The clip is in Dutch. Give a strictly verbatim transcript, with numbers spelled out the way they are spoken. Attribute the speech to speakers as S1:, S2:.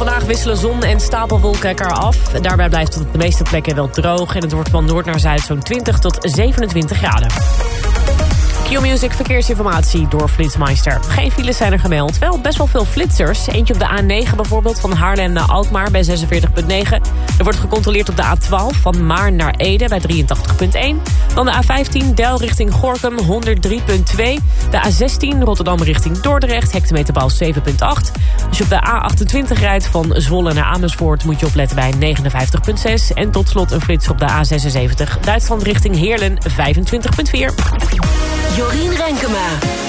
S1: Vandaag wisselen zon en stapelwolken elkaar af. Daarbij blijft het op de meeste plekken wel droog. En het wordt van noord naar zuid zo'n twintig tot zevenentwintig graden. Q-Music verkeersinformatie door Flitsmeister. Geen files zijn er gemeld. Wel best wel veel flitsers. Eentje op de A negen bijvoorbeeld van Haarlem naar Alkmaar bij zesenveertig komma negen. Er wordt gecontroleerd op de A twaalf van Maarn naar Ede bij drieëntachtig komma één. Dan de A vijftien Del richting Gorinchem honderddrie komma twee. De A zestien Rotterdam richting Dordrecht hectometerpaal zeven komma acht. Als je op de A achtentwintig rijdt van Zwolle naar Amersfoort moet je opletten bij negenenvijftig komma zes. En tot slot een flits op de A zesenzeventig Duitsland richting Heerlen vijfentwintig komma vier.
S2: Jorien Renkema.